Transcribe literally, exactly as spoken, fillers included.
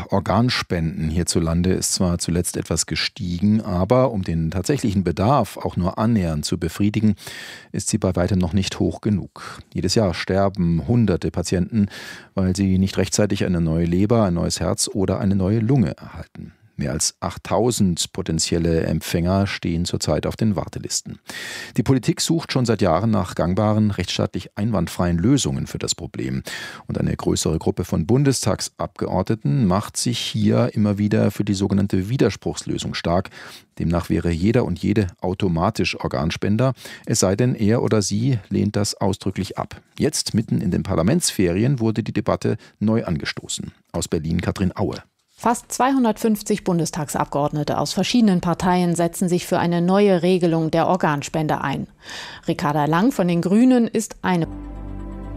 Organspenden hierzulande ist zwar zuletzt etwas gestiegen, aber um den tatsächlichen Bedarf auch nur annähernd zu befriedigen, ist sie bei weitem noch nicht hoch genug. Jedes Jahr sterben hunderte Patienten, weil sie nicht rechtzeitig eine neue Leber, ein neues Herz oder eine neue Lunge erhalten. Mehr als achttausend potenzielle Empfänger stehen zurzeit auf den Wartelisten. Die Politik sucht schon seit Jahren nach gangbaren, rechtsstaatlich einwandfreien Lösungen für das Problem. Und eine größere Gruppe von Bundestagsabgeordneten macht sich hier immer wieder für die sogenannte Widerspruchslösung stark. Demnach wäre jeder und jede automatisch Organspender, es sei denn, er oder sie lehnt das ausdrücklich ab. Jetzt, mitten in den Parlamentsferien, wurde die Debatte neu angestoßen. Aus Berlin Katrin Aue. Fast zweihundertfünfzig Bundestagsabgeordnete aus verschiedenen Parteien setzen sich für eine neue Regelung der Organspende ein. Ricarda Lang von den Grünen ist eine.